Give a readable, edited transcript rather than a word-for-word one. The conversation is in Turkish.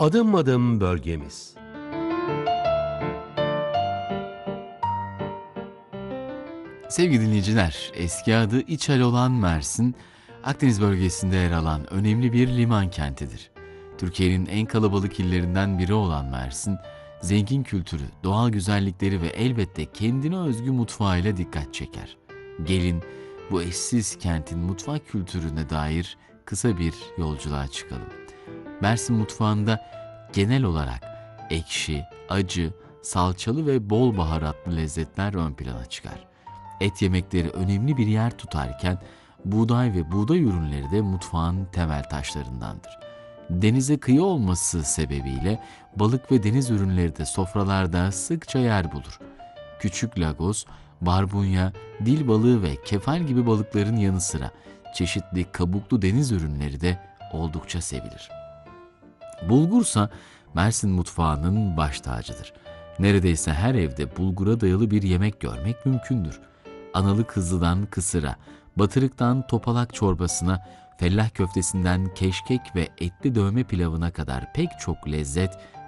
Adım adım bölgemiz. Sevgili dinleyiciler, eski adı İçal olan Mersin, Akdeniz bölgesinde yer alan önemli bir liman kentidir. Türkiye'nin en kalabalık illerinden biri olan Mersin, zengin kültürü, doğal güzellikleri ve elbette kendine özgü mutfağıyla dikkat çeker. Gelin bu eşsiz kentin mutfak kültürüne dair kısa bir yolculuğa çıkalım. Mersin mutfağında genel olarak ekşi, acı, salçalı ve bol baharatlı lezzetler ön plana çıkar. Et yemekleri önemli bir yer tutarken buğday ve buğday ürünleri de mutfağın temel taşlarındandır. Denize kıyı olması sebebiyle balık ve deniz ürünleri de sofralarda sıkça yer bulur. Küçük lagos, barbunya, dil balığı ve kefal gibi balıkların yanı sıra çeşitli kabuklu deniz ürünleri de oldukça sevilir. Bulgursa Mersin mutfağının baş tacıdır. Neredeyse her evde bulgura dayalı bir yemek görmek mümkündür. Analı kızlıdan kısıra, batırıktan topalak çorbasına, fellah köftesinden keşkek ve etli dövme pilavına kadar pek çok lezzet